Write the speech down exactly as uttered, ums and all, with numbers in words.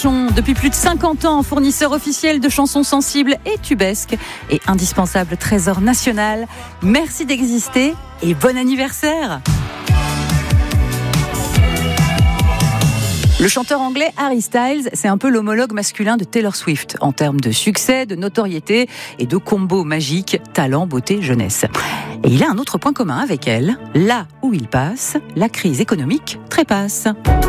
Depuis plus de cinquante ans, fournisseur officiel de chansons sensibles et tubesques et indispensable trésor national. Merci d'exister et bon anniversaire. Le chanteur anglais Harry Styles, c'est un peu l'homologue masculin de Taylor Swift en termes de succès, de notoriété et de combo magique talent, beauté, jeunesse. Et il a un autre point commun avec elle. Là où il passe, la crise économique trépasse.